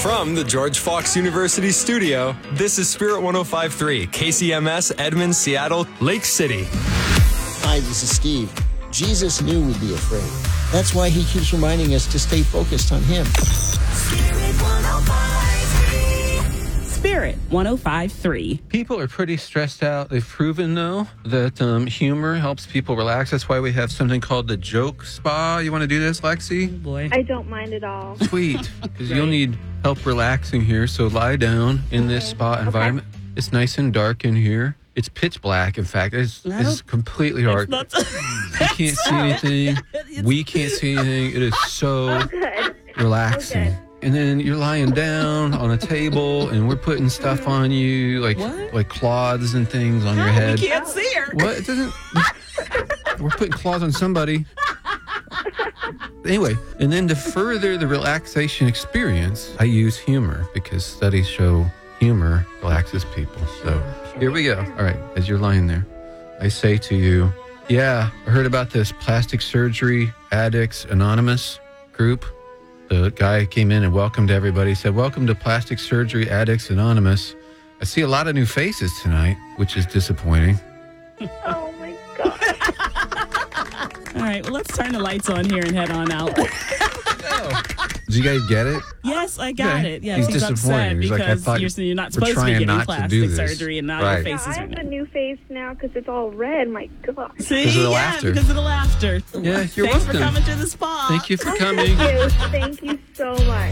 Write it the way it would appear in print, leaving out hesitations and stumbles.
From the George Fox University studio, this is Spirit 105.3, KCMS, Edmond, Seattle, Lake City. Hi, this is Steve. Jesus knew we'd be afraid. That's why he keeps reminding us to stay focused on him. Spirit 105.3. Spirit 105.3. People are pretty stressed out. They've proven, though, that humor helps people relax. That's why we have something called the Joke Spa. You want to do this, Lexi? Oh boy. I don't mind at all. Sweet, because you'll need help relaxing here. So lie down in this spa environment. It's nice and dark in here. It's pitch black, in fact. It's completely dark. You can't see anything. We can't see anything. It is so relaxing. Okay. And then you're lying down on a table, and we're putting stuff on you, like cloths and things on your head. You can't see her. What? It doesn't. We're putting cloths on somebody. Anyway, and then to further the relaxation experience, I use humor because studies show humor relaxes people. So here we go. All right, as you're lying there, I say to you, yeah, I heard about this Plastic Surgery Addicts Anonymous group. The guy came in and welcomed everybody. He said, welcome to Plastic Surgery Addicts Anonymous. I see a lot of new faces tonight, which is disappointing. Oh, my God. All right, well, let's turn the lights on here and head on out. Did you guys get it? Yes, I got it. Yes, He's he's upset disappointed. He's like, I because thought you're not we're supposed to be trying getting not to plastic do this. surgery, and now Right. your Yeah, face I is have red. a new face now because it's all red. My God. See, Because of the laughter. because of the laughter. Yeah, you're Thanks for welcome. coming to the spa. Thank you for coming. Thank you so much.